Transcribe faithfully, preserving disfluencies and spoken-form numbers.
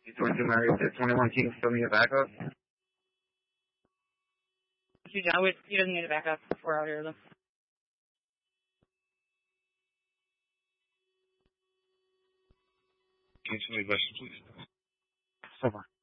twenty-two Marriott, twenty-one King still need a backup? You know, he doesn't need a backup. We're out here, though. Can you tell me question, please? So far.